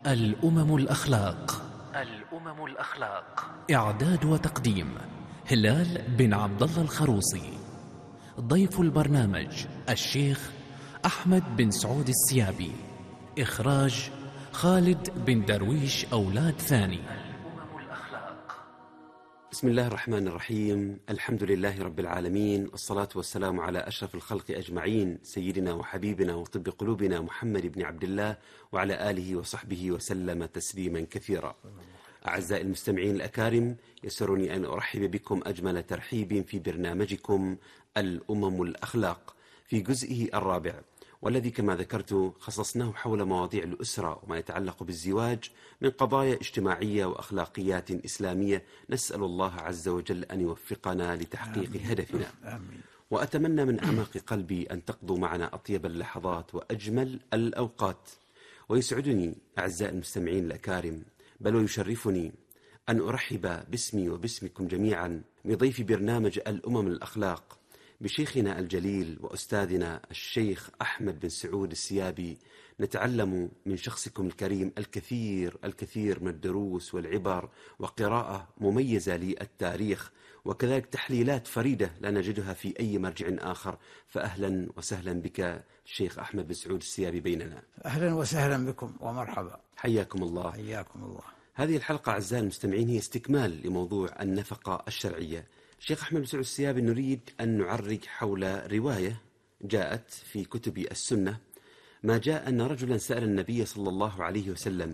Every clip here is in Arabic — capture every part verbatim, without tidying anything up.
الأمم الأخلاق. الأمم الأخلاق. إعداد وتقديم هلال بن عبد الله الخروصي. ضيف البرنامج الشيخ أحمد بن سعود السيابي. إخراج خالد بن درويش أولاد ثاني. الأمم الأخلاق. بسم الله الرحمن الرحيم. الحمد لله رب العالمين، الصلاة والسلام على أشرف الخلق أجمعين، سيدنا وحبيبنا وطب قلوبنا محمد بن عبد الله وعلى آله وصحبه وسلم تسليما كثيرا. أعزائي المستمعين الأكارم، يسرني أن أرحب بكم أجمل ترحيب في برنامجكم الأمم الأخلاق في جزئه الرابع، والذي كما ذكرت خصصناه حول مواضيع الأسرة وما يتعلق بالزواج من قضايا اجتماعية وأخلاقيات إسلامية. نسأل الله عز وجل أن يوفقنا لتحقيق آمين. هدفنا آمين. وأتمنى من أعماق قلبي أن تقضوا معنا أطيب اللحظات وأجمل الأوقات. ويسعدني أعزائي المستمعين الأكارم، بل ويشرفني أن أرحب باسمي وباسمكم جميعا بضيف برنامج الأمم الأخلاق، بشيخنا الجليل وأستاذنا الشيخ أحمد بن سعود السيابي. نتعلم من شخصكم الكريم الكثير الكثير من الدروس والعبر وقراءة مميزة للتاريخ، وكذلك تحليلات فريدة لا نجدها في أي مرجع آخر. فأهلا وسهلا بك الشيخ أحمد بن سعود السيابي بيننا. أهلا وسهلا بكم ومرحبا. حياكم الله. حياكم الله. هذه الحلقة أعزائي المستمعين هي استكمال لموضوع النفقة الشرعية. شيخ أحمد بن سعود السيابي، نريد أن نعرج حول رواية جاءت في كتب السنة، ما جاء أن رجلا سأل النبي صلى الله عليه وسلم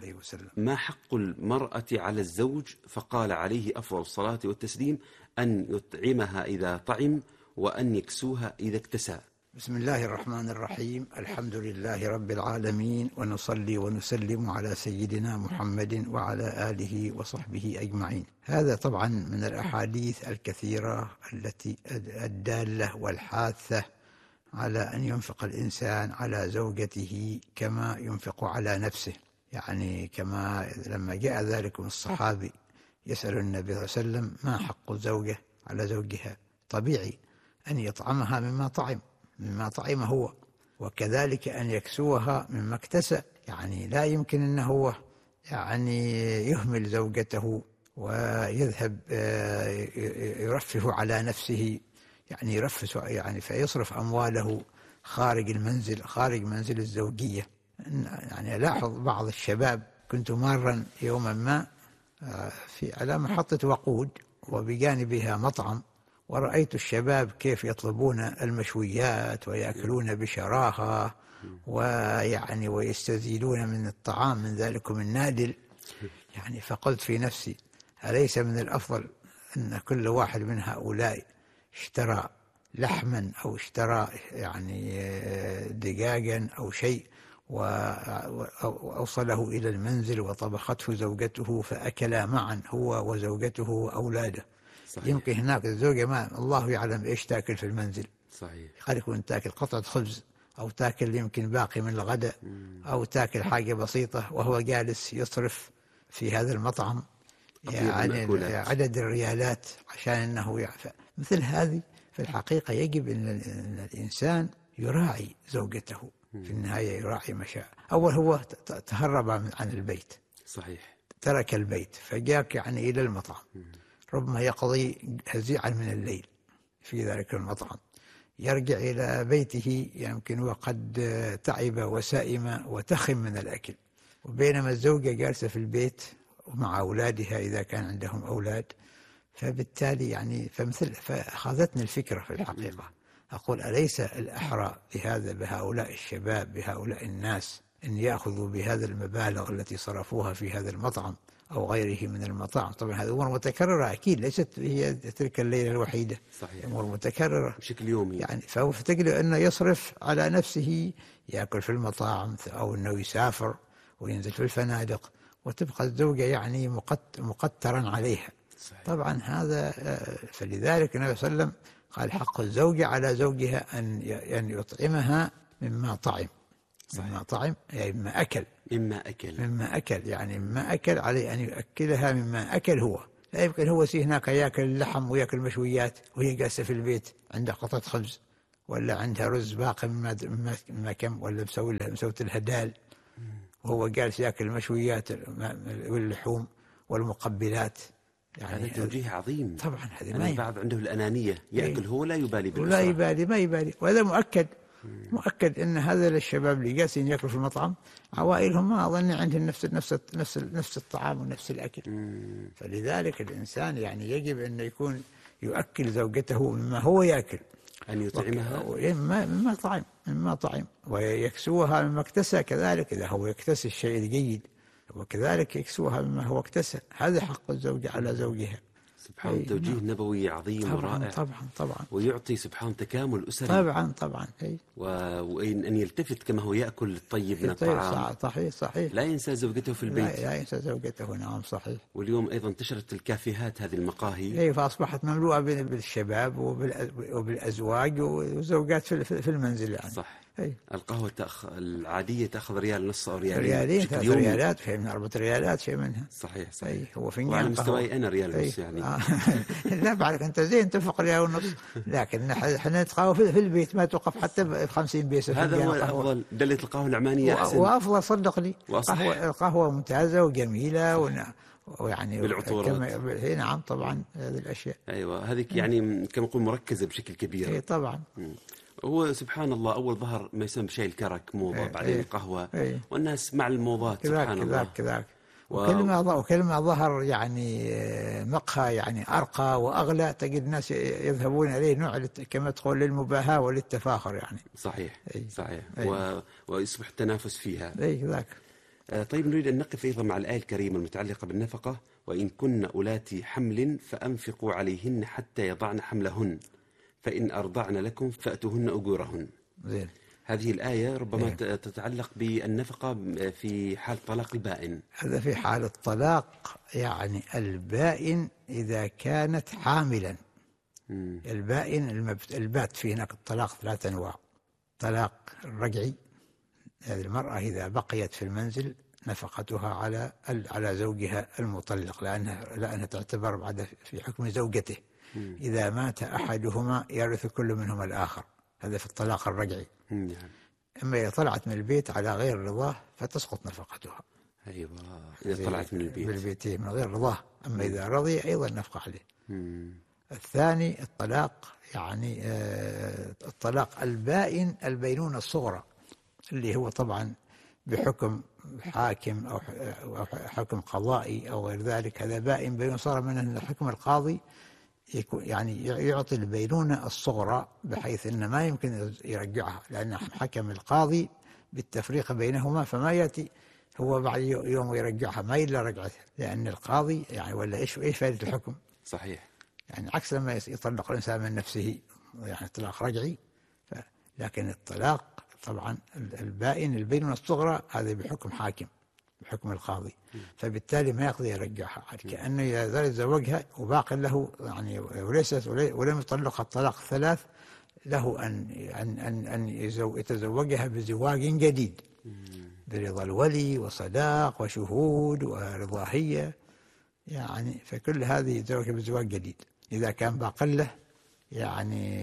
ما حق المرأة على الزوج، فقال عليه أفضل الصلاة والتسليم أن يطعمها إذا طعم وأن يكسوها إذا اكتسى. بسم الله الرحمن الرحيم. الحمد لله رب العالمين، ونصلي ونسلم على سيدنا محمد وعلى آله وصحبه أجمعين. هذا طبعا من الأحاديث الكثيرة التي الدالة والحاثة على أن ينفق الإنسان على زوجته كما ينفق على نفسه. يعني كما لما جاء ذلك من الصحابي يسأل النبي صلى الله عليه وسلم ما حق الزوجة على زوجها، طبيعي أن يطعمها مما طعم مما طعم هو، وكذلك أن يكسوها مما اكتسى. يعني لا يمكن أنه هو يعني يهمل زوجته ويذهب يرفه على نفسه، يعني يرفس يعني فيصرف أمواله خارج المنزل خارج منزل الزوجية. يعني ألاحظ بعض الشباب، كنت مارا يوما ما في على محطة وقود وبجانبها مطعم، ورأيت الشباب كيف يطلبون المشويات ويأكلون بشراهة ويعني ويستزيدون من الطعام من ذلكم النادل. يعني فقلت في نفسي، أليس من الأفضل أن كل واحد من هؤلاء اشترى لحما أو اشترى يعني دجاجا أو شيء وأوصله إلى المنزل وطبخته زوجته فأكلا معا هو وزوجته وأولاده؟ صحيح. يمكن هناك الزوجة ما الله يعلم إيش تأكل في المنزل. صحيح. قد يكون تأكل قطعة خبز، أو تأكل يمكن باقي من الغداء، أو تأكل حاجة بسيطة وهو جالس يصرف في هذا المطعم يعني عدد الريالات عشان أنه يعفى. مثل هذه في الحقيقة يجب أن الإنسان يراعي زوجته في النهاية، يراعي مشاعر. أول هو تهرب عن البيت، صحيح، ترك البيت فجاك يعني إلى المطعم، ربما يقضي هزيعا من الليل في ذلك المطعم، يرجع إلى بيته يمكن وقد تعب وسائم وتخم من الأكل، وبينما الزوجة جالسة في البيت ومع أولادها إذا كان عندهم أولاد. فبالتالي يعني فمثل فأخذتني الفكرة في الحقيقة، أقول أليس الأحرى بهذا بهؤلاء الشباب بهؤلاء الناس أن يأخذوا بهذا المبالغ التي صرفوها في هذا المطعم أو غيره من المطاعم؟ طبعا هذه أمور متكررة أكيد، ليست هي تلك الليلة الوحيدة. صحيح. أمور متكررة بشكل يومي. يعني فهو فتجد أنه يصرف على نفسه، يأكل في المطاعم أو أنه يسافر وينزل في الفنادق، وتبقى الزوجة يعني مقترا عليها. صحيح. طبعا هذا فلذلك النبي صلى الله عليه وسلم قال حق الزوجة على زوجها أن يطعمها مما طعم. صحيح. مما طعم يعني مما أكل مما أكل مما أكل يعني مما أكل عليه أن يأكلها مما أكل هو. لا يمكن هو سي هناك يأكل اللحم ويأكل مشويات وهي جالسة في البيت عندها قطعة خبز ولا عندها رز باقي مما مما كم، ولا مسوي لها مسوت لها دال وهو جالس يأكل المشويات واللحوم والمقبلات. يعني هذا توجيه عظيم طبعا. هذه يعني البعض عنده الأنانية، يأكل هو لا يبالي بالأسرة. لا يبالي، ما يبالي. وهذا مؤكد مؤكد ان هذا الشباب اللي جالسين ياكلوا في المطعم عوائلهم ما اظن عندهم نفس نفس نفس نفس الطعام ونفس الاكل. مم. فلذلك الانسان يعني يجب ان يكون يؤكل زوجته مما هو ياكل، أن يطعمها مما مما طعم مما طعم ويكسوها مما اكتسى. كذلك إذا هو يكتسي الشيء الجيد وكذلك يكسوها مما هو اكتسى. هذا حق الزوجة على زوجها. سبحان الله، توجيه نعم. نبوي عظيم طبعا ورائع. طبعا طبعا. ويعطي سبحان تكامل أسري. طبعا طبعا. أي. وأن يلتفت كما هو يأكل الطيب من الطعام. صحيح صحيح. لا ينسى زوجته في البيت. لا, لا ينسى زوجته. نعم صحيح. واليوم أيضا انتشرت الكافيهات، هذه المقاهي. أي، فأصبحت مملوءة بالشباب وبالأزواج وزوجات في المنزل يعني. صح. أي. القهوة تأخ... العادية تأخذ ريال نص أو ريالين. ريالين ثلاث ريالات، شيء من أربعة ريالات، شيء منها. صحيح صحيح. أي. هو فنجان وعلى مستواي أنا ريال ونص يعني. آه. لا بعدك أنت زين تنفق ريال ونص، لكن احنا نتقهوى في البيت ما توقف حتى ب خمسين بيسة. هذا هو الأفضل. دلة القهوة العمانية أحسن وأفضل صدقني. قهوة القهوة ممتازة وجميلة ون... ويعني بالعطورات. كما... نعم طبعا هذه الأشياء. أيوة هذه يعني كما نقول مركزة بشكل كبير. أي طبعا. م. هو سبحان الله أول ظهر ما يسمى بشاي الكرك موضة، ايه بعدين ايه القهوة ايه والناس مع الموضات. كذاك سبحان كذاك الله. كذاك و... وكل ما وكل ما ظهر يعني مقهى يعني أرقى وأغلى تجد الناس يذهبون إليه نوع كما تقول للمباهاة وللتفاخر يعني. صحيح ايه صحيح. ايه و... ويصبح التنافس فيها. اي كذاك. طيب نريد أن نقف أيضا مع الآية الكريمة المتعلقة بالنفقة: وإن كن أولاتي حمل فأنفقوا عليهن حتى يضعن حملهن فإن أرضعن لكم فأتوهن أجورهن. زين. هذه الآية ربما ايه. تتعلق بالنفقة في حال طلاق البائن. هذا في حال الطلاق، يعني البائن إذا كانت حاملا. مم. البائن البات في هناك الطلاق ثلاثة أنواع: طلاق الرجعي، هذه المرأة إذا بقيت في المنزل نفقتها على على زوجها المطلق لأنها لأنها تعتبر بعد في حكم زوجته. مم. إذا مات أحدهما يرث كل منهما الآخر، هذا في الطلاق الرجعي. مم. أما إذا طلعت من البيت على غير رضاه فتسقط نفقتها. أيوة إذا طلعت من البيت من البيت من غير رضاه. أما مم. إذا رضي أيضا نفقة عليه. مم. الثاني الطلاق يعني آه الطلاق البائن البينونة الصغرى، اللي هو طبعا بحكم حاكم أو حكم قضائي أو غير ذلك. هذا بائن بينونة صغرى من أن الحكم القاضي يكون يعني يعطي البينونة الصغرى بحيث أنه ما يمكن يرجعها، لأن حكم القاضي بالتفريق بينهما، فما يأتي هو بعد يوم يرجعها، ما إلا رجعتها، لأن القاضي يعني ولا إيش إيش فائدة الحكم؟ صحيح. يعني عكس لما يطلق الإنسان من نفسه يعني طلاق رجعي. لكن الطلاق طبعا البائن البينونة الصغرى هذا بحكم حاكم بحكم القاضي، فبالتالي ما يقضي يرجعها، كأنه إذا زال يتزوجها وباق له يعني وليست ولم يطلقها الطلاق الثلاث له أن أن أن أن يتزوجها بزواج جديد برضا الولي وصداق وشهود ورضا هي، يعني فكل هذه يتزوجها بزواج جديد إذا كان باق له يعني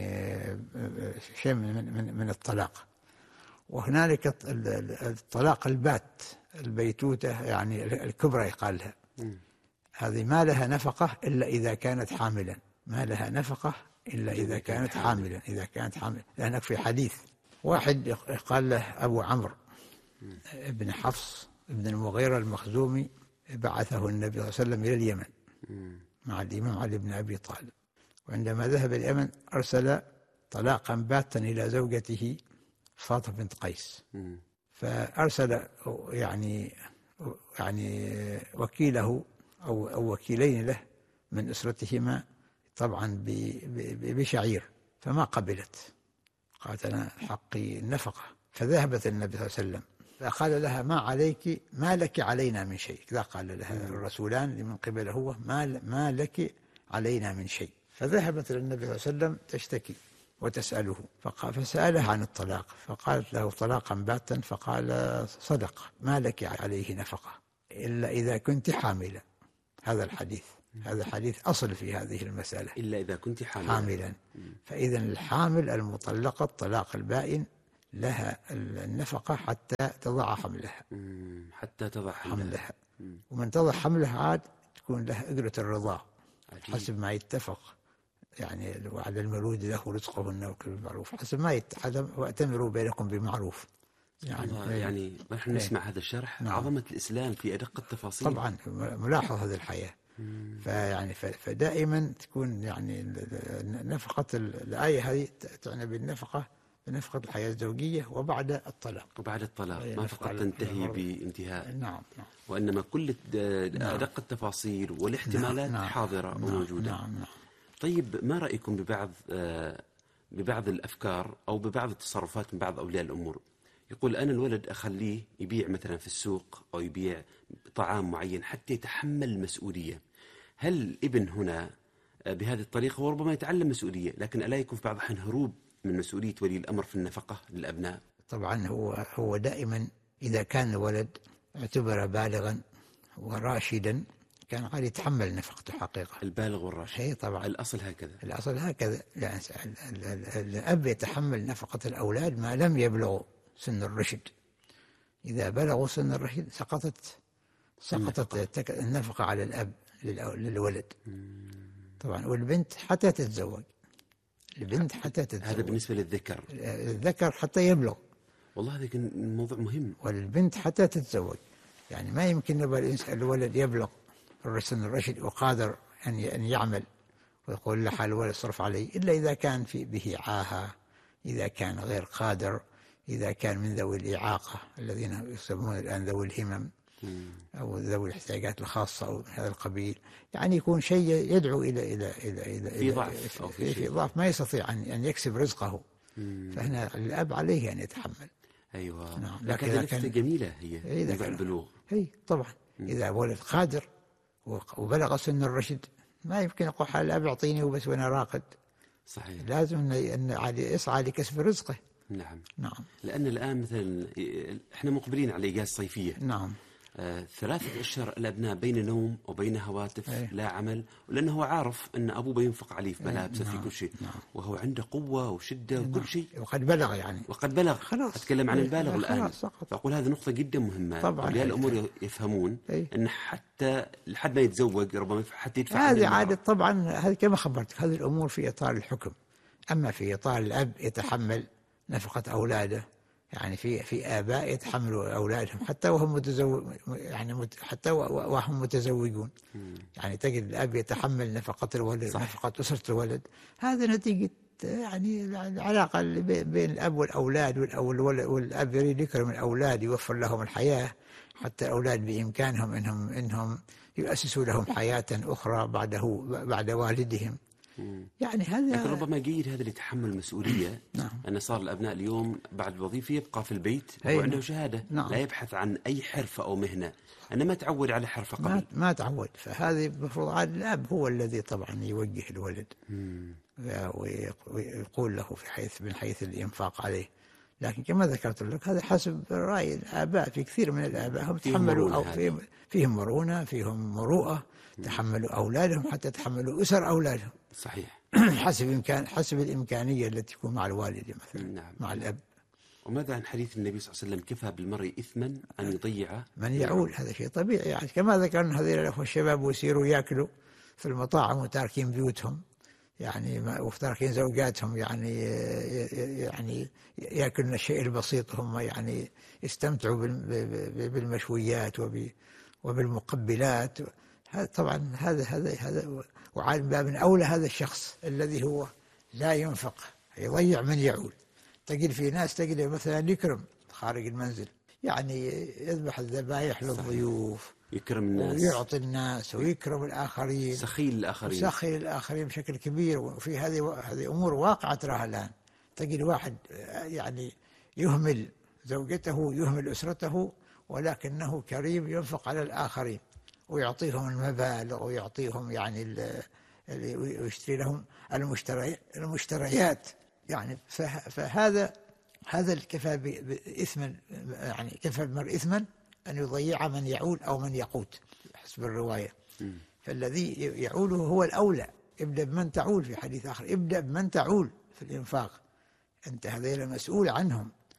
شيء من من من الطلاق. وهنالك الطلاق البات البيتوتة يعني الكبرى يقال لها، هذه ما لها نفقة إلا إذا كانت حاملا، ما لها نفقة إلا إذا كانت حاملا إذا كانت حاملا لأنك في حديث واحد قال له أبو عمرو ابن حفص ابن المغيرة المخزومي بعثه النبي صلى الله عليه وسلم إلى اليمن مع الإمام علي بن أبي طالب، وعندما ذهب اليمن أرسل طلاقا باتا إلى زوجته فاطمة بنت قيس، فأرسل يعني يعني وكيله أو أو وكيلين له من أسرتهما طبعا بشعير، فما قبلت، قالت أنا حقي النفقة. فذهبت النبي صلى الله عليه وسلم فقال لها ما عليك ما لك علينا من شيء، كذا قال لها الرسولان من قبله هو ما ما لك علينا من شيء. فذهبت للنبي صلى الله عليه وسلم تشتكي وتسأله، فقال فسألها عن الطلاق فقالت له طلاقا باتا، فقال صدق ما لك عليه نفقة إلا إذا كنت حاملا. هذا الحديث هذا حديث أصل في هذه المسألة، إلا إذا كنت حاملا, حاملا. فإذا الحامل المطلقة الطلاق البائن لها النفقة حتى تضع حملها حتى تضع حملها, حملها. ومن تضع حملها عاد تكون له أجرة الرضاعة حسب ما يتفق، يعني وعلى المولود له رزقهن وكل بالمعروف حسب ما يتحدث، وأتمروا بينكم بمعروف. يعني يعني نحن نسمع هذا الشرح. نعم. عظمة الإسلام في أدق التفاصيل. طبعا ملاحظ هذه الحياة. فيعني فدائما تكون يعني نفقة الآية هذه تعنى بالنفقة بنفقة الحياة الزوجية وبعد الطلاق. وبعد الطلاق ما فقط تنتهي بانتهاء. نعم نعم. وإنما كل أدق التفاصيل والاحتمالات نعم. حاضرة نعم. وموجودة. نعم نعم. طيب ما رأيكم ببعض ببعض الأفكار أو ببعض التصرفات من بعض أولياء الأمور؟ يقول أنا الولد أخليه يبيع مثلا في السوق أو يبيع طعام معين حتى يتحمل المسؤولية. هل الابن هنا بهذه الطريقة وربما يتعلم مسؤولية، لكن ألا يكون في بعض الأحيان هروب من مسؤولية ولي الأمر في النفقة للأبناء؟ طبعا هو هو دائما إذا كان الولد اعتبر بالغا وراشدا كان عاد يتحمل نفقته حقيقة. البالغ والراشد. هي طبعا الأصل هكذا. الأصل هكذا. يعني الأب يتحمل نفقة الأولاد ما لم يبلغوا سن الرشد. إذا بلغوا سن الرشد سقطت سقطت النفقة على الأب للولد. طبعا والبنت حتى تتزوج. البنت حتى تتزوج. هذا بالنسبة للذكر. الذكر حتى يبلغ. والله هذا كان موضوع مهم. والبنت حتى تتزوج. يعني ما يمكن الولد يبلغ سن الرشد وقادر أن أن يعمل ويقول لحال الولد صرف عليه، إلا إذا كان في به عاهة، إذا كان غير قادر، إذا كان من ذوي الإعاقة الذين يسمون الآن ذوي الهمم أو ذوي الاحتياجات الخاصة أو هذا القبيل، يعني يكون شيء يدعو إلى إلى إلى إلى في ضعف أو في, في ضعف ما يستطيع أن أن يكسب رزقه. مم. فهنا الأب عليه أن يتحمل. أيوة. نعم. لكن هذه لفتة جميلة هي بعد البلوغ. هي طبعا. مم. إذا ولد قادر وبلغ سن الرشد ما يمكن يقول حال الأب أعطيني وبس وأنا راقد. صحيح. لازم أن يسعى لكسب رزقه. نعم. نعم. لأن الآن مثلا إحنا مقبلين على إجازة صيفية. نعم. آه ثلاثة أشهر الأبناء بين نوم وبين هواتف. أيه. لا عمل، ولأنه هو عارف أن أبوه بينفق عليه في ملابسه. أيه. في كل شيء. نعم. وهو عنده قوة وشدة. نعم. وكل شيء. وقد بلغ يعني. وقد بلغ. خلاص. أتكلم عن البالغ الآن. سقط. فأقول هذه نقطة جدا مهمة. طبعا. أولياء الأمور يفهمون. أيه. أن حتى لحد ما يتزوج ربما حتى يدفع. هذه عادة طبعا. هذه كما خبرتك هذه الأمور في إطار الحكم. أما في إطار الأب يتحمل نفقة أولاده، يعني في في آباء يتحملوا أولادهم حتى وهم متزوج، يعني مت حتى وهم متزوجون. يعني تجد الأب يتحمل نفقة الولد. صح. نفقة أسرة الولد. هذا نتيجة يعني العلاقة بين الأب والأولاد، والولد والأب يريد يكرم الأولاد يوفر لهم الحياة حتى الأولاد بإمكانهم إنهم إنهم يؤسسوا لهم حياة أخرى بعده بعد والدهم. يعني هذا لكن ربما جيد هذا اللي يتحمل المسؤولية. نعم. أن صار الأبناء اليوم بعد الوظيفة يبقى في البيت وعنده شهادة. نعم. لا يبحث عن أي حرفة أو مهنة. أنا ما تعود على حرفة قبل. ما, ما تعود. فهذه المفروض عاد الأب هو الذي طبعا يوجه الولد. مم. ويقول له في حيث من حيث الإنفاق عليه. لكن كما ذكرت لك هذا حسب رأي الآباء. في كثير من الآباء هم تحملوا أو فيهم, فيهم مرونة، فيهم مروءة. تحملوا أولادهم حتى تحملوا أسر أولادهم. صحيح. حسب إمكان حسب الإمكانية التي تكون مع الوالد مثلا. نعم. مع الأب. وماذا عن حديث النبي صلى الله عليه وسلم كفى بالمرء إثما أن يضيع من يعول؟ هذا شيء طبيعي. يعني كما ذكرنا هذول الأخوة الشباب ويسيروا يأكلوا في المطاعم وتاركين بيوتهم، يعني وتاركين زوجاتهم، يعني يعني يأكلون الشيء البسيط، هم يعني يستمتعوا بالمشويات وبالمقبلات. هذا طبعا هذا هذا هذا وعلى باب أولى هذا الشخص الذي هو لا ينفق يضيع من يعول. تجد في ناس تجد مثلا يكرم خارج المنزل، يعني يذبح الذبائح للضيوف، يكرم الناس ويعطي الناس ويكرم الآخرين، سخي الآخرين، سخي الآخرين بشكل كبير. وفي هذه هذه أمور واقعة تراها الآن. تجد واحد يعني يهمل زوجته يهمل أسرته ولكنه كريم ينفق على الآخرين ويعطيهم المبالغ ويعطيهم يعني ويشتري لهم المشتريات. يعني فهذا هذا كفى بإثما، يعني كفى المرء إثما أن يضيع من يعول أو من يقوت حسب الرواية. فالذي يعوله هو الأولى. ابدأ بمن تعول في حديث آخر، ابدأ بمن تعول في الإنفاق. أنت هذيل مسؤول عنهم،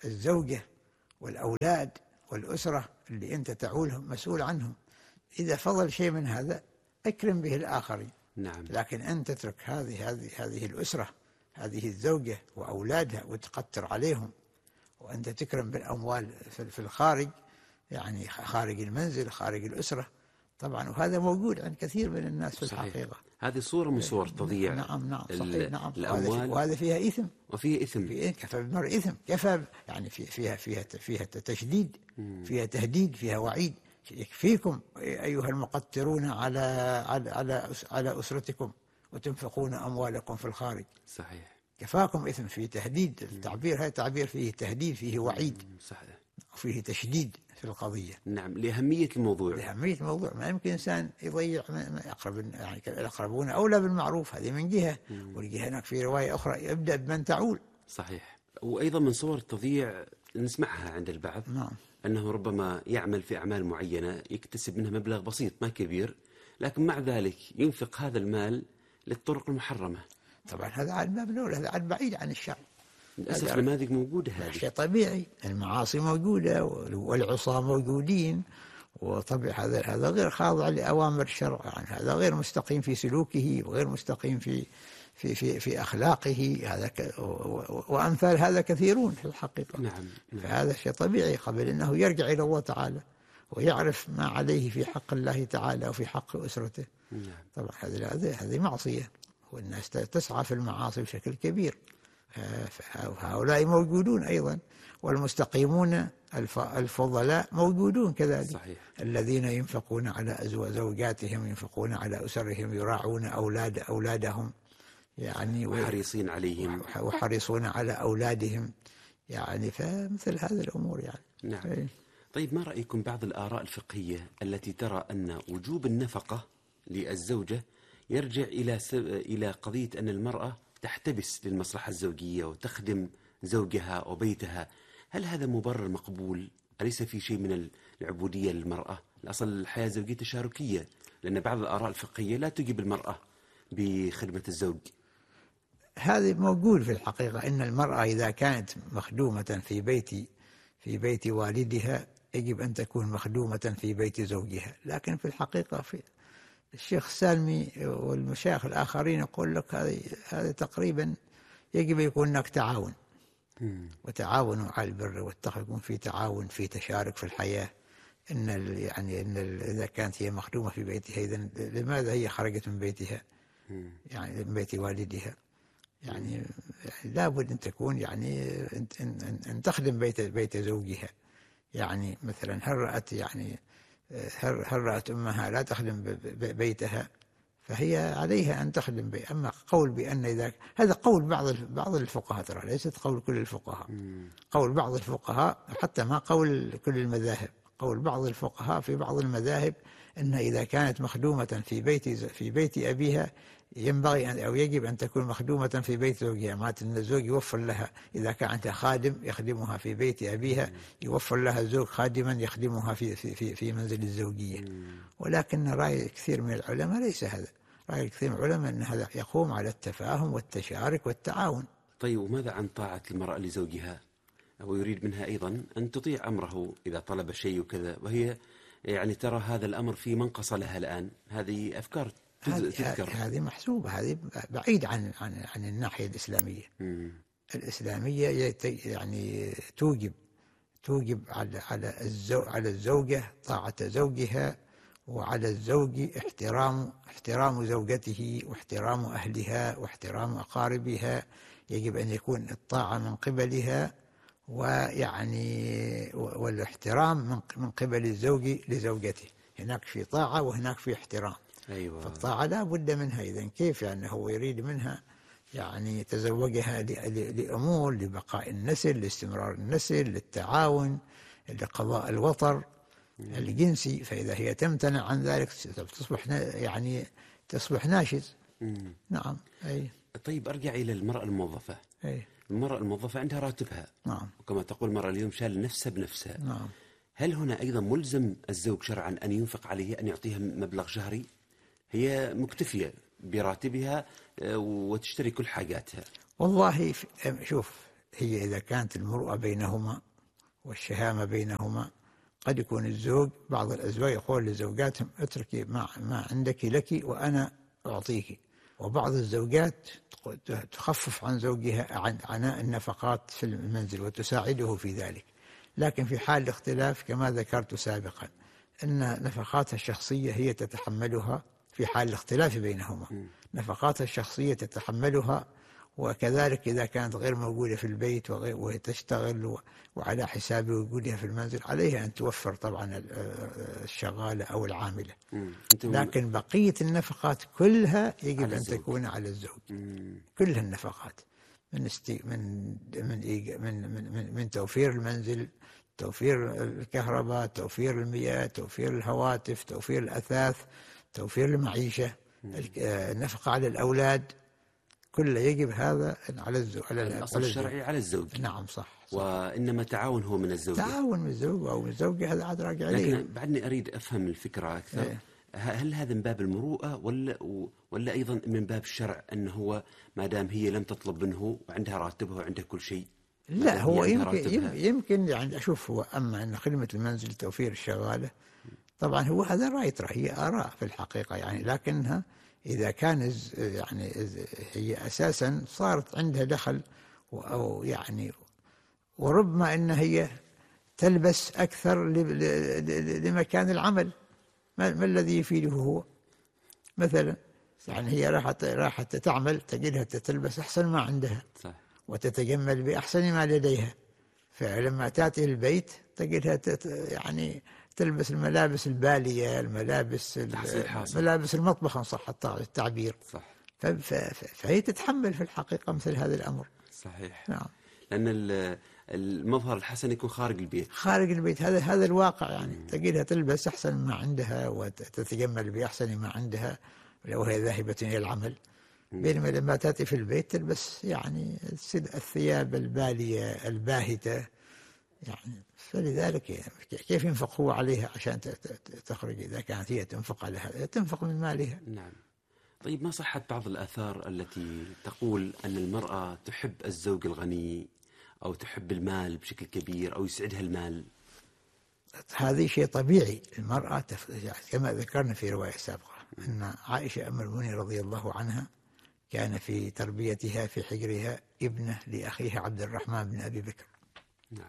الزوجة والأولاد والأسرة اللي أنت تعولهم مسؤول عنهم، إذا فضل شيء من هذا أكرم به الآخرين. نعم. لكن أن تترك هذه هذه هذه الأسرة، هذه الزوجة وأولادها وتقتر عليهم، وأنت تكرم بالأموال في الخارج، يعني خارج المنزل خارج الأسرة طبعا، وهذا موجود عند كثير من الناس في صحيح. الحقيقة. هذه صورة من صور تضييع. نعم نعم صحيح. نعم. الأموال، وهذا فيها إثم، وفيها إثم، في كفى بالمرء إثم، كفى يعني فيها فيها فيها تشديد، فيها تهديد، فيها وعيد. يكفيكم أيها المقترون على على على على أسرتكم وتنفقون أموالكم في الخارج. صحيح. كفاكم إثم، فيه تهديد. التعبير هذا تعبير فيه تهديد، فيه وعيد. صحيح. وفيه تشديد في القضية. نعم، لأهمية الموضوع. لأهمية الموضوع، ما يمكن إنسان يضيع أقرب، يعني الأقربون أولى بالمعروف، هذه من جهة، والجهة هناك في رواية أخرى يبدأ بمن تعول. صحيح. وأيضا من صور التضييع نسمعها عند البعض. نعم. أنه ربما يعمل في أعمال معينة يكتسب منها مبلغ بسيط ما كبير، لكن مع ذلك ينفق هذا المال للطرق المحرمة. طبعا هذا عاد باب الأولى، هذا عاد بعيد عن الشرع. للأسف نماذج موجودة، هذه شيء طبيعي، المعاصي موجودة والعصاة موجودين، وطبعا هذا هذا غير خاضع لأوامر الشرع، يعني هذا غير مستقيم في سلوكه وغير مستقيم في في في في أخلاقه، هذا ك... وأمثال هذا كثيرون في الحقيقة. نعم. نعم. فهذا شيء طبيعي قبل أنه يرجع إلى الله تعالى ويعرف ما عليه في حق الله تعالى وفي حق أسرته. نعم. طبعا هذه هذه معصية، والناس تسعى في المعاصي بشكل كبير، فهؤلاء موجودون أيضا، والمستقيمون الفضلاء موجودون كذلك. صحيح. الذين ينفقون على زوجاتهم، ينفقون على أسرهم، يراعون أولاد أولادهم، يعني وحريصين عليهم، وحريصون على أولادهم، يعني فمثل هذه الأمور يعني. نعم. أي. طيب، ما رأيكم بعض الآراء الفقهية التي ترى أن وجوب النفقة للزوجة يرجع إلى إلى قضية أن المرأة تحتبس للمصلحة الزوجية وتخدم زوجها وبيتها؟ هل هذا مبرر مقبول؟ أليس في شيء من العبودية للمرأة؟ الأصل الحياة الزوجية تشاركية، لأن بعض الآراء الفقهية لا تجب المرأة بخدمة الزوج. هذا موجود في الحقيقة، إن المرأة إذا كانت مخدومة في بيت في بيت والدها يجب أن تكون مخدومة في بيت زوجها. لكن في الحقيقة في الشيخ السالمي والمشايخ الآخرين يقول لك هذه هذا تقريبا يجب يكون هناك تعاون، وتعاونوا على البر والتقوى، يكون في تعاون، في تشارك في الحياة. إن يعني إن إذا كانت هي مخدومة في بيتها، إذن لماذا هي خرجت من بيتها؟ يعني من بيت والدها، يعني, يعني لابد أن تكون يعني أن, أن, أن تخدم بيت بيت زوجها. يعني مثلا هل رأت يعني هل, هل رأت أمها لا تخدم بيتها، فهي عليها أن تخدم بيت. أما قول بأن إذا، هذا قول بعض بعض الفقهاء، ترى ليست قول كل الفقهاء، قول بعض الفقهاء، حتى ما قول كل المذاهب، قول بعض الفقهاء في بعض المذاهب أن إذا كانت مخدومة في بيت في بيت أبيها ينبغي أن أو يجب أن تكون مخدومة في بيت زوجها، معناته أن الزوج يوفر لها، إذا كان عندها خادم يخدمها في بيت أبيها يوفر لها الزوج خادما يخدمها في في في, في منزل الزوجية. ولكن رأي كثير من العلماء ليس هذا، رأي كثير من العلماء أن هذا يقوم على التفاهم والتشارك والتعاون. طيب، وماذا عن طاعة المرأة لزوجها؟ هو يريد منها أيضا أن تطيع أمره إذا طلب شيء وكذا، وهي يعني ترى هذا الأمر في منقصة لها الآن. هذه أفكار تذكر، هذه محسوبة، هذه بعيد عن عن عن الناحية الإسلامية. مم. الإسلامية يعني توجب توجب على على الزوج على الزوجة طاعة زوجها، وعلى الزوج احترام احترام زوجته واحترام أهلها واحترام أقاربها. يجب أن يكون الطاعة من قبلها، ويعني والاحترام من من قبل الزوج لزوجته. هناك في طاعة وهناك في احترام. أيوة. فالطاعة لا بد منها. إذن كيف يعني هو يريد منها يعني تزوجها لأمور، لبقاء النسل، لاستمرار النسل، للتعاون، لقضاء الوطر الجنسي. فإذا هي تمتنع عن ذلك تصبح يعني تصبح ناشز. مم. نعم. أي. طيب، أرجع إلى المرأة الموظفة. أي. المرأة الموظفة عندها راتبها. نعم. وكما تقول المرأة اليوم شال نفسها بنفسها. نعم. هل هنا أيضا ملزم الزوج شرعا أن ينفق عليها، أن يعطيها مبلغ شهري؟ هي مكتفية براتبها وتشتري كل حاجاتها. والله شوف، هي إذا كانت المروءة بينهما والشهامة بينهما. قد يكون الزوج، بعض الأزواج يقول لزوجاتهم اتركي ما, ما عندك لك وأنا أعطيك، وبعض الزوجات تخفف عن زوجها عن عناء النفقات في المنزل وتساعده في ذلك. لكن في حال الاختلاف كما ذكرت سابقا أن نفقاتها الشخصية هي تتحملها في حال الاختلاف بينهما، نفقاتها الشخصية تتحملها، وكذلك إذا كانت غير موجودة في البيت وهي تشتغل وعلى حساب وجودها في المنزل عليها أن توفر طبعا الشغالة أو العاملة. لكن بقية النفقات كلها يجب أن تكون على الزوج، كل النفقات من استي من من من من, من توفير المنزل، توفير الكهرباء، توفير المياه، توفير الهواتف، توفير الأثاث، توفير المعيشة، النفقة على الأولاد، كله يجب هذا على الزوج، على الأصل الشرعي على الزوج. نعم صح, صح. وإنما تعاون هو من الزوجة، تعاون من الزوج أو من الزوجة، هذا عاد راجع عليه. لكن بعدني أريد أفهم الفكرة أكثر. إيه؟ هل هذا من باب المروءة ولا ولا أيضا من باب الشرع، أنه هو ما دام هي لم تطلب منه وعندها راتبها وعندها كل شيء؟ لا هو يمكن يمكن يعني أشوف هو أما أن خدمة المنزل توفير الشغالة طبعا هو هذا رأي، هي آراء في الحقيقة يعني، لكنها إذا كان يعني هي أساسا صارت عندها دخل أو يعني، وربما أن هي تلبس أكثر لمكان العمل، ما, ما الذي يفيده هو مثلا يعني هي راحت راحت تعمل تجدها تلبس أحسن ما عندها صح. وتتجمل بأحسن ما لديها، فلما تأتي البيت تجدها يعني تلبس الملابس البالية، الملابس ملابس المطبخ إن صح التعبير صح. فهي تتحمل في الحقيقة مثل هذا الأمر صحيح. نعم. لأن المظهر الحسن يكون خارج البيت، خارج البيت هذا هذا الواقع يعني. مم. تجدها تلبس أحسن ما عندها وتتجمل بأحسن ما عندها لو هي ذاهبة إلى العمل، بينما لما تأتي في البيت تلبس يعني الثياب البالية الباهتة يعني. فلذلك يعني كيف ينفق هو عليها عشان تخرج؟ إذا كانت هي تنفق على هذا تنفق من مالها. نعم. طيب ما صحت بعض الآثار التي تقول أن المرأة تحب الزوج الغني أو تحب المال بشكل كبير أو يسعدها المال؟ هذا شيء طبيعي، المرأة تف... يعني كما ذكرنا في رواية سابقة أن عائشة أم المؤمنين رضي الله عنها كان في تربيتها في حجرها ابنة لأخيها عبد الرحمن بن أبي بكر. نعم.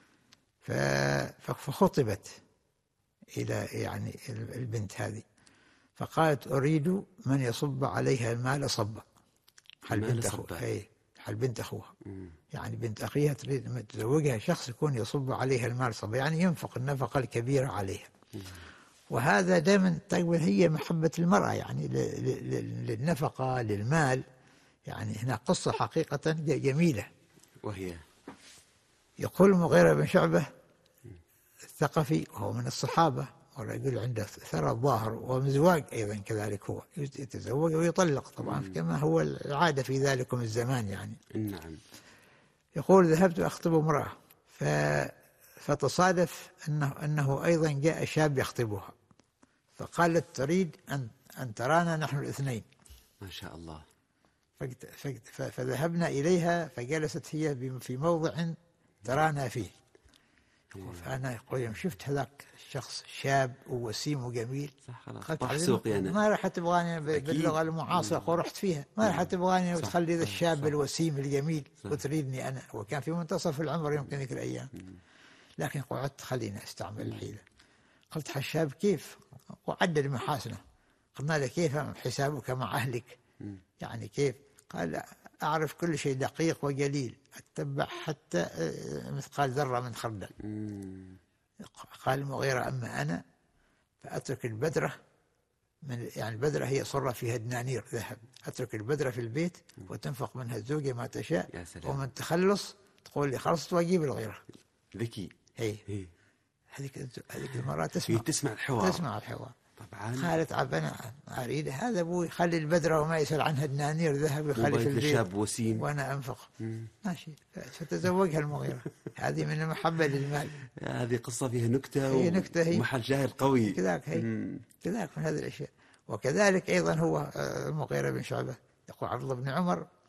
فخطبت إلى يعني البنت هذه، فقالت أريد من يصب عليها المال صبا. حل بنت أخوها، أي حل بنت أخوها، يعني بنت أخيها تريد تزوجها شخص يكون يصب عليها المال صبا، يعني ينفق النفقة الكبيرة عليها. مم. وهذا دائما تقول هي محبة المرأة يعني للنفقة للمال. يعني هنا قصة حقيقة جميلة، وهي يقول المغيرة بن شعبة الثقفي وهو من الصحابة والرجل عنده ثرى الظاهر ومزواج أيضا كذلك، هو يتزوج ويطلق طبعا مم. كما هو العادة في ذلكم الزمان يعني. نعم. يقول ذهبت أخطب امرأة فتصادف أنه, أنه أيضا جاء شاب يخطبها، فقالت تريد أن, أن ترانا نحن الاثنين. ما شاء الله. فذهبنا إليها فجلست هي في موضع ترانا فيه. فأنا يقول يوم شفت هذاك الشخص شاب ووسيم وجميل قلت ما راح تبغاني باللغة المعاصرة ورحت فيها، ما راح تبغاني وتخلي ذا الشاب الوسيم الجميل وتريدني أنا، وكان في منتصف العمر يمكن ذيك الأيام. لكن قعدت خلينا استعمل الحيلة، قلت حشاب كيف وعدد محاسنه، قلنا له كيف حسابك مع أهلك يعني كيف؟ قال أعرف كل شيء دقيق وجليل، أتبع حتى مثقال ذرة من خردل. قال المغيرة أما أنا فأترك البدرة من يعني البدرة هي صرة فيها دنانير ذهب، أترك البدرة في البيت وتنفق منها الزوجة ما تشاء، ومن تخلص تقول لي خلصت وأجيب الغيرة. ذكي. هي هذيك هذيك المرة تسمع تسمع الحوار تسمع الحوار طبعا. قالت عبنا أريد هذا أبوي يخلي البدرة وما يسأل عنها دنانير ذهب يخلي في البيت شاب وسيم وأنا أنفق. ماشي فتزوجها المغيرة. هذه من المحبة للمال. هذه قصة فيها نكتة هي نكتة هي ومحل شاهد قوي كذاك هي كذاك من هذه الأشياء. وكذلك أيضا هو المغيرة بن شعبة يقول عبد الله بن عمر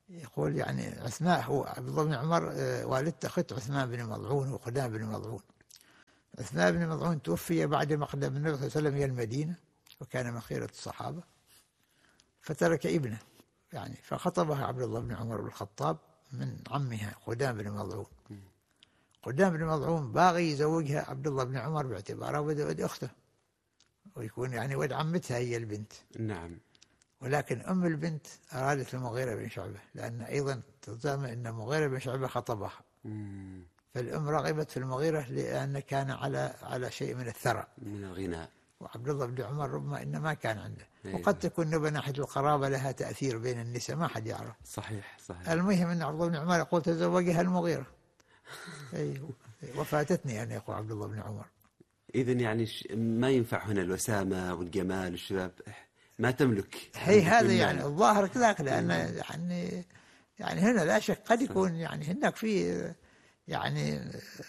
يقول يعني عثمان، هو عبد الله بن عمر والدته أخت عثمان بن مضعون وقدام بن مضعون. عثمان بن مضعون توفي بعد ما قدم النبي صلى الله عليه وسلم إلى المدينة، وكان من خيرة الصحابة، فترك ابنه يعني، فخطبها عبد الله بن عمر بن الخطاب من عمها قدام بن مضعون. قدام بن مضعون باغي يزوجها عبد الله بن عمر باعتباره ولد أخته، ويكون يعني ولد عمتها هي البنت. نعم. ولكن أم البنت أرادت المغيرة بن شعبة، لأن أيضا تزعم أن المغيرة بن شعبة خطبها. مم. فالأم رغبت في المغيرة لأن كان على على شيء من الثراء من الغناء، وعبد الله بن عمر ربما إن ما كان عنده. أيوة. وقد تكون بناحية القرابة لها تأثير بين النساء، ما حد يعرف. صحيح صحيح. المهم أن عبد الله بن عمر يقول تزوجها المغيرة. أيوه. وفاتتني أن يقول عبد الله بن عمر. إذن يعني ما ينفع هنا الوسامة والجمال والشباب، ما تملك. هي هذا يعني الظاهر كذاك، لأن يعني يعني هنا لا شك قد يكون يعني هناك في يعني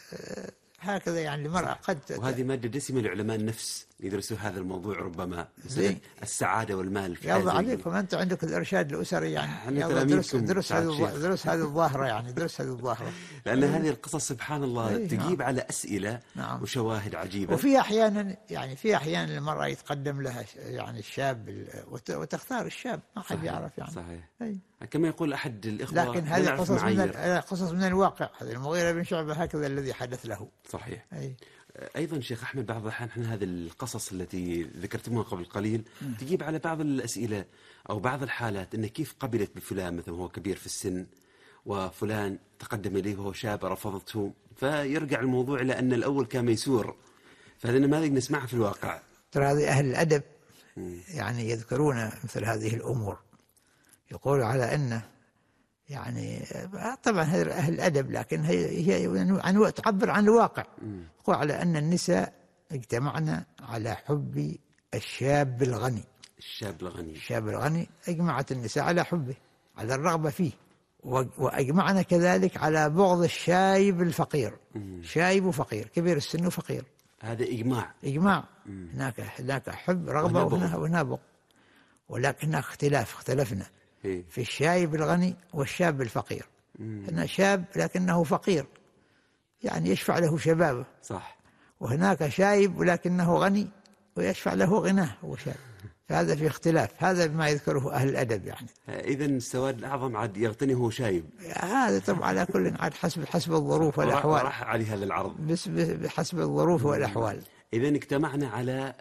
هكذا يعني المرأة قد. وهذه مادة دسمة لعلماء النفس يدرسوا هذا الموضوع، ربما زي السعادة والمال. يلا عليكم أنت عندك الإرشاد الأسري يعني، يلا درس درس هذه درس هذه الظاهرة يعني درس هذه الظاهرة. لأن هذه القصص سبحان الله أيه تجيب نعم. على أسئلة نعم. وشواهد عجيبة. وفي أحيانا يعني في أحيانا المرأة يتقدم لها يعني الشاب وتختار الشاب، ما حد يعرف يعني. صحيح. أي. كما يقول أحد الإخوة، لكن هذه قصص من قصص من الواقع. هذا المغيرة بن شعبة هكذا الذي حدث له. صحيح. أي. أيضا شيخ أحمد، بعض الأحيان احنا هذه القصص التي ذكرتموها قبل قليل م. تجيب على بعض الأسئلة أو بعض الحالات، أن كيف قبلت بفلان مثلا وهو كبير في السن، وفلان تقدم إليه وهو شاب رفضته، فيرجع الموضوع إلى أن الأول كان ميسور. فهذه نماذج نسمعها في الواقع. ترى هذه أهل الأدب م. يعني يذكرون مثل هذه الأمور، يقول على أنه يعني طبعا هذا أهل الأدب، لكن هي هي عن تعبر عن الواقع. يقول على أن النساء اجتمعنا على حب الشاب الغني. الشاب الغني الشاب الغني اجمعت النساء على حبه، على الرغبة فيه، وأجمعنا كذلك على بغض الشايب الفقير. مم. شايب وفقير، كبير السن وفقير، هذا إجماع. إجماع. هناك هناك حب رغبة وهنا بغض، ولكن هناك اختلاف، اختلفنا في الشايب الغني والشاب الفقير. هنا شاب لكنه فقير، يعني يشفع له شبابه. صح. وهناك شايب ولكنه غني ويشفع له غناه، هو شاب. فهذا في اختلاف، هذا بما يذكره أهل الأدب يعني. إذا السواد الأعظم عاد يغتني هو شايب. هذا طبعا على كل عاد حسب حسب الظروف والأحوال. راح على هذا العرض بس بحسب الظروف والأحوال. إذا اجتمعنا على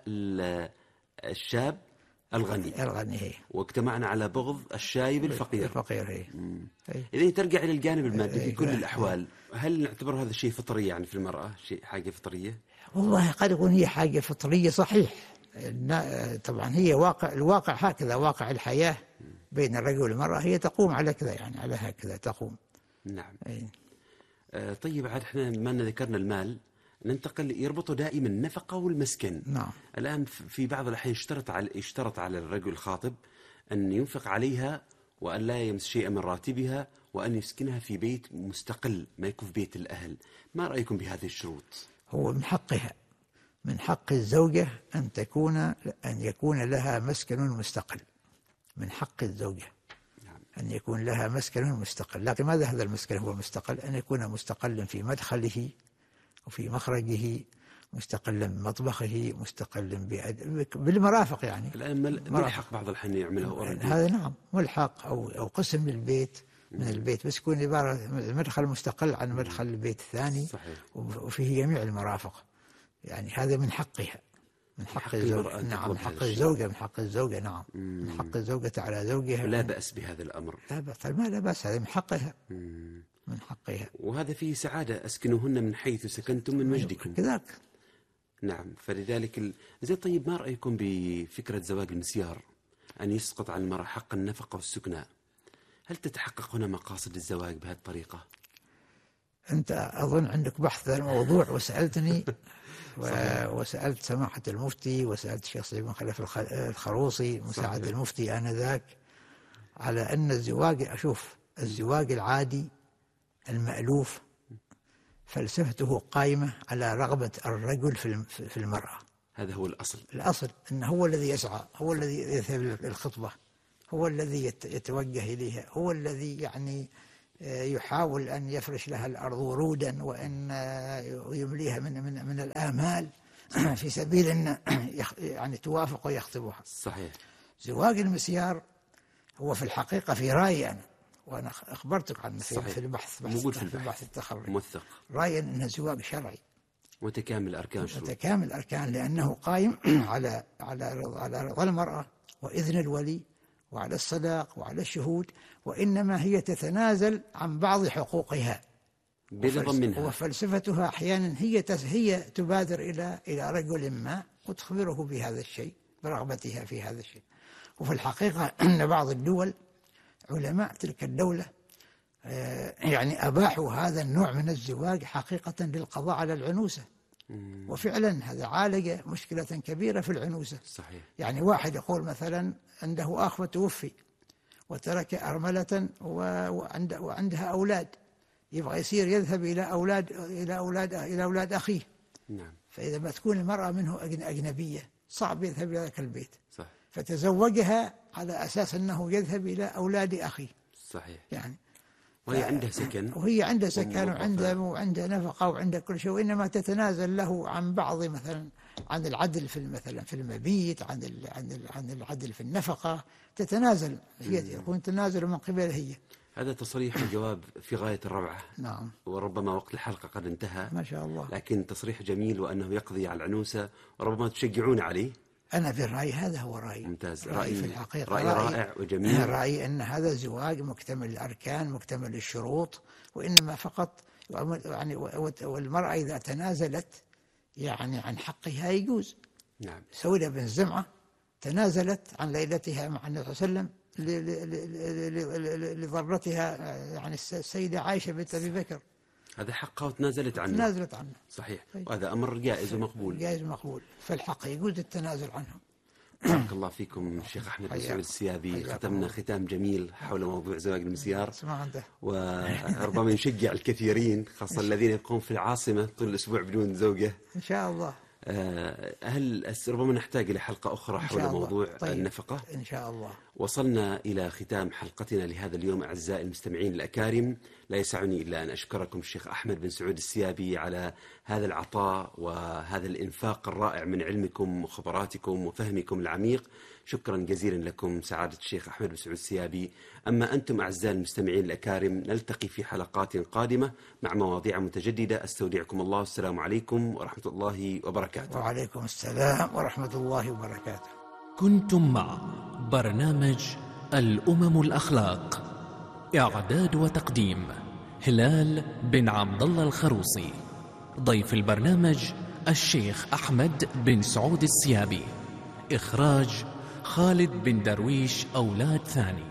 الشاب الغني الغني هي. واجتمعنا على بغض الشايب الفقير. الفقير هي. إذا ترجع إلى الجانب المادي في كل الأحوال، هل نعتبر هذا الشيء فطري يعني في المرأة، شيء حاجة فطرية؟ والله قد يكون هي حاجة فطرية صحيح. طبعا هي واقع، الواقع هكذا، واقع الحياة بين الرجل والمرأة هي تقوم على كذا يعني، على هكذا تقوم. نعم. أي. آه طيب عاد احنا ما ذكرنا المال، ننتقل يربطه دائما النفقة والمسكن. نعم. الآن في بعض الأحيان يشترط على يشترط على الرجل الخاطب أن ينفق عليها، وأن لا يمس شيئا من راتبها، وأن يسكنها في بيت مستقل، ما يكون في بيت الأهل. ما رأيكم بهذه الشروط؟ هو من حقها، من حق الزوجة أن تكون أن يكون لها مسكن مستقل. من حق الزوجة أن يكون لها مسكن مستقل. لكن ماذا هذا المسكن هو مستقل؟ أن يكون مستقلا في مدخله وفي مخرجه، مستقلا بمطبخه، مستقلا بالمرافق يعني. الآن ملحق بعض الحين يعمله هذا نعم، ملحق أو أو قسم من البيت من البيت، بس يكون عبارة مدخل مستقل عن مدخل البيت الثاني. صحيح. وفيه جميع المرافق يعني. هذا من حقها، من حق الزوجة. نعم، من حق الزوجة، من حق الزوجة. نعم، من حق الزوجة على زوجها. لا بأس بهذا الأمر. لا بأس، ما لا بأس، هذا من حقها. مم. من حقها. وهذا فيه سعادة، أسكنوهن من حيث سكنتم من مجدكم. كذلك. نعم. فلذلك ال... زي طيب ما رأيكم بفكرة زواج المسيار، أن يسقط عن المرأة حق النفقة والسكنى؟ هل تتحقق هنا مقاصد الزواج بهذه الطريقة؟ أنت أظن عندك بحث الموضوع وسألتني و... وسألت سماحة المفتي، وسألت الشيخ سعيد بن خلف الخروصي مساعد المفتي آنذاك، على أن الزواج، أشوف الزواج العادي المألوف فلسفته قائمة على رغبة الرجل في المرأة. هذا هو الأصل. الأصل أنه هو الذي يسعى، هو الذي يذهب للخطبة، هو الذي يتوجه إليها، هو الذي يعني يحاول أن يفرش لها الأرض ورودا، وأن يمليها من من من الآمال في سبيل أن يعني توافق ويخطبها. صحيح. زواج المسيار هو في الحقيقة في رأيي أنا، وأنا أخبرتك عنه في, في البحث موجود في البحث التخرج، موثق، رأيي أنه زواج شرعي متكامل أركان شروط. متكامل أركان، لأنه قائم على على على رضا المرأة وإذن الولي وعلى الصداق وعلى الشهود، وإنما هي تتنازل عن بعض حقوقها برضا منها، وفلسفتها أحيانا هي هي تبادر إلى إلى رجل ما وتخبره بهذا الشيء برغبتها في هذا الشيء. وفي الحقيقة أن بعض الدول علماء تلك الدولة يعني أباحوا هذا النوع من الزواج حقيقة للقضاء على العنوسة، وفعلا هذا عالج مشكلة كبيرة في العنوسة. صحيح. يعني واحد يقول مثلا عنده أخ وتوفي وترك أرملة وعندها أولاد، يبغى يصير يذهب إلى أولاد إلى أولاد إلى أولاد أخيه. نعم. فإذا ما تكون المرأة منه أجنبية صعب يذهب إلى ذاك البيت. صح. فتزوجها على أساس أنه يذهب إلى أولاد أخيه. صحيح. يعني وهي عندها سكن، وهي عندها سكن وعندها وعندها نفقة وعندها كل شيء، وإنما تتنازل له عن بعض مثلا عن العدل في مثلا في المبيت، عن عن عن العدل في النفقة، تتنازل هي، يكون تنازل من قبلها هي. هذا تصريح الجواب في غاية الروعة. نعم. وربما وقت الحلقة قد انتهى ما شاء الله، لكن تصريح جميل، وأنه يقضي على العنوسة، وربما تشجعون عليه. أنا في الرأي هذا هو رأيي. ممتاز. رأيي في الحقيقة رأي رائع وجميل. رأيي أن هذا الزواج مكتمل الأركان مكتمل الشروط، وإنما فقط يعني والمرأة إذا تنازلت يعني عن حقها يجوز. نعم. سودة بن زمعة تنازلت عن ليلتها مع النبي صلى الله عليه وسلم لضرتها يعني السيدة عائشة بنت أبي بكر، هذا حقها وتنازلت عنه. تنازلت عنه. صحيح. وهذا أمر جائز ومقبول. جائز ومقبول، فالحق يجوز التنازل عنه. بارك الله فيكم الشيخ أحمد بن سعود السيابي. ختمنا ختام جميل حول موضوع زواج المسيار، وربما يشجع الكثيرين خاصة الذين يبقون في العاصمة طول الأسبوع بدون زوجة. إن شاء الله. هل ربما نحتاج إلى حلقة أخرى حول موضوع طيب. النفقة إن شاء الله. وصلنا إلى ختام حلقتنا لهذا اليوم أعزائي المستمعين الأكارم. لا يسعني إلا أن أشكركم الشيخ أحمد بن سعود السيابي على هذا العطاء وهذا الإنفاق الرائع من علمكم وخبراتكم وفهمكم العميق. شكرا جزيلا لكم سعادة الشيخ أحمد بن سعود السيابي. أما أنتم أعزائي المستمعين الأكارم نلتقي في حلقات قادمة مع مواضيع متجددة. أستودعكم الله، السلام عليكم ورحمة الله وبركاته. وعليكم السلام ورحمة الله وبركاته. كنتم مع برنامج الأمم الأخلاق، إعداد وتقديم هلال بن عبد الله الخروصي. ضيف البرنامج الشيخ أحمد بن سعود السيابي. إخراج خالد بن درويش أولاد ثاني.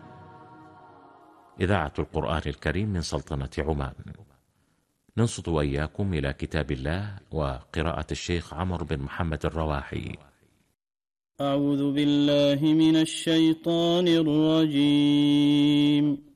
إذاعة القرآن الكريم من سلطنة عمان. ننصت وإياكم إلى كتاب الله وقراءة الشيخ عمر بن محمد الرواحي. أعوذ بالله من الشيطان الرجيم.